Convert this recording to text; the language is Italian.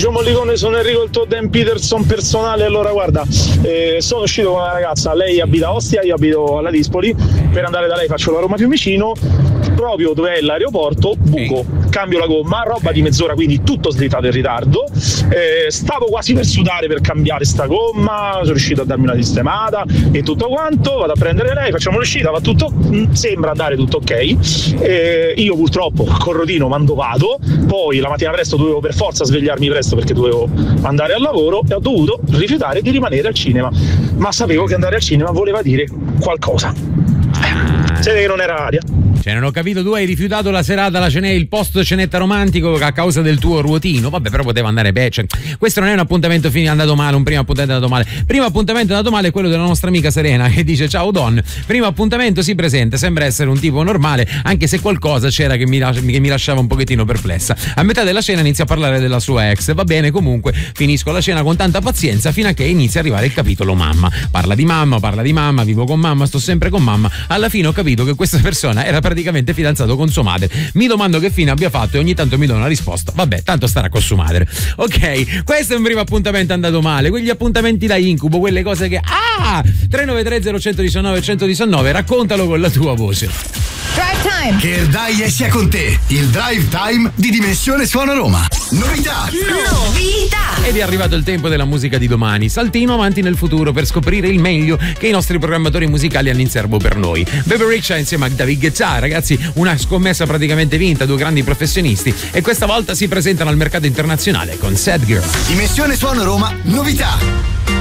pomeriggio Mollicone, sono Enrico, il tuo Dan Peterson personale. Allora guarda, sono uscito con una ragazza, lei abita a Ostia, io abito alla Dispoli, per andare da lei faccio la Roma Fiumicino, proprio dove è l'aeroporto, buco, cambio la gomma, roba di mezz'ora, quindi tutto slittato in ritardo, stavo quasi per sudare per cambiare sta gomma, sono riuscito a darmi una sistemata e tutto quanto, vado a prendere lei, facciamo l'uscita, va tutto, sembra andare tutto ok, io purtroppo col rodino mando vado, poi la mattina presto dovevo per forza svegliarmi presto perché dovevo andare al lavoro e ho dovuto rifiutare di rimanere al cinema, ma sapevo che andare al cinema voleva dire qualcosa. Si vede che non era aria. Cioè, non ho capito, tu hai rifiutato la serata, il post cenetta romantico a causa del tuo ruotino. Vabbè, però poteva andare bene. Questo non è un appuntamento andato male, un primo appuntamento è andato male. Primo appuntamento è andato male è quello della nostra amica Serena, che dice: ciao Don, primo appuntamento si presenta, sembra essere un tipo normale, anche se qualcosa c'era che mi lasciava un pochettino perplessa. A metà della cena inizia a parlare della sua ex. Va bene, comunque finisco la cena con tanta pazienza fino a che inizia a arrivare il capitolo mamma. Parla di mamma, vivo con mamma, sto sempre con mamma. Alla fine ho capito che questa persona era praticamente fidanzato con sua madre. Mi domando che fine abbia fatto e ogni tanto mi do una risposta. Vabbè, tanto starà con sua madre. Ok, questo è un primo appuntamento andato male. Quegli appuntamenti da incubo, quelle cose che 393 0119 119, raccontalo con la tua voce. Drive Time. Che il dai sia con te. Il Drive Time di Dimensione Suona Roma. Novità. Ed è arrivato il tempo della musica di domani. Saltino avanti nel futuro per scoprire il meglio che i nostri programmatori musicali hanno in serbo per noi. Bebe Rexha insieme a David Guetta, ragazzi, una scommessa praticamente vinta, due grandi professionisti, e questa volta si presentano al mercato internazionale con Sad Girl. Dimensione Suona Roma, novità.